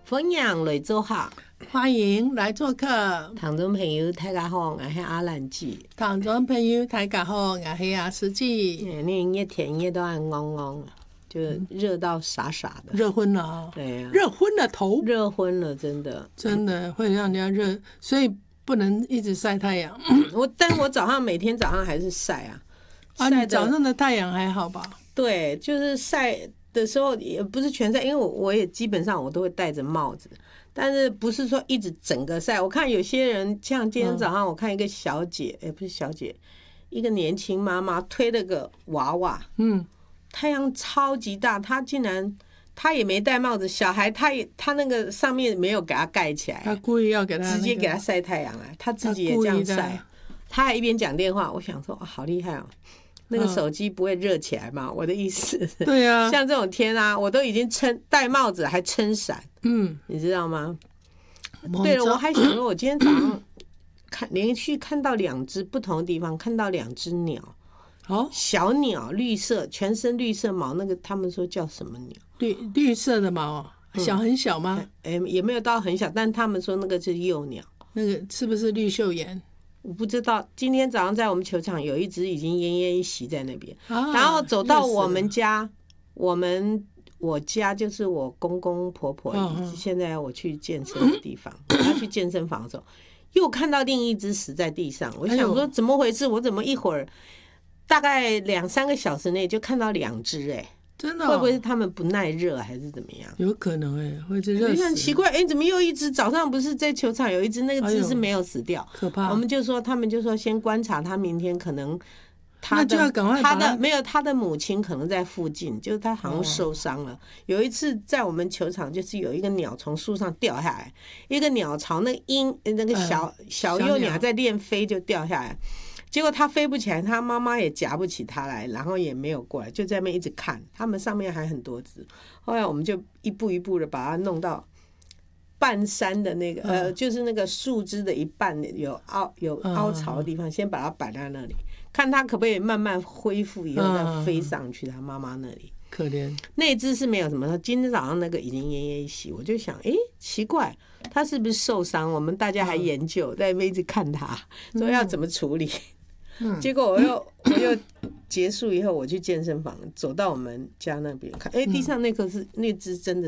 分享来做客， 欢迎来做客。 听众朋友大家好，我是阿兰姐。 听众朋友大家好，我是阿诗姐。 那一天也都很昂昂，就热到傻傻的， 热昏了啊！ 对呀， 热昏了头， 热昏了，真的会让人家热，所以不能一直晒太阳。 但我每天早上还是晒啊。 啊，你早上的太阳还好吧？ 对，就是晒的时候也不是全晒，因为我也基本上我都会戴着帽子，但是不是说一直整个晒。我看有些人像今天早上我看一个小姐，不是小姐，一个年轻妈妈推了个娃娃，太阳超级大，她竟然她也没戴帽子，小孩她那个上面没有给她盖起来， 她故意要给她直接给她晒太阳啊，她自己也这样晒，她还一边讲电话，我想说好厉害哦。那个手机不会热起来吗？我的意思。 对啊， 像这种天啊，我都已经戴帽子还撑伞，你知道吗？对了，我还想说，我今天早上连续看到2只不同的地方，看到2只鸟，小鸟，绿色，全身绿色毛，那个他们说叫什么鸟？ 绿色的毛，很小吗？ 也没有到很小，但他们说那个是幼鸟。 那个是不是绿袖眼？ 我不知道，今天早上在我们球场有一只已经奄奄一息在那边，然后走到我们家，我家就是我公公婆婆现在我去健身的地方，我要去健身房的时候，又看到另一只死在地上，我想说怎么回事？我怎么一会儿大概2-3个小时内就看到2只真的会不会是他们不耐热还是怎么样？ 有可能会是热死。 很奇怪，怎么又一只？早上不是在球场有一只，那个只是没有死掉， 可怕。 他们就说先观察，他明天可能那就要赶快他的母亲可能在附近，就是他好像受伤了。有一次在我们球场，就是有一个鸟从树上掉下来，一个鸟巢那个小幼鸟在练飞就掉下来。结果它飞不起来，它妈妈也夹不起它来，然后也没有过来，就在那边一直看。它们上面还很多只，后来我们就一步一步的把它弄到半山的那个就是那个树枝的一半有凹槽的地方，先把它摆在那里，看它可不可以慢慢恢复，以后再飞上去它妈妈那里。 可怜， 那只是没有什么，今天早上那个已经奄奄一息，我就想，奇怪，它是不是受伤？我们大家还研究，在那边一直看它，说要怎么处理。结果我又结束以后，我去健身房，走到我们家那边看，地上那只真的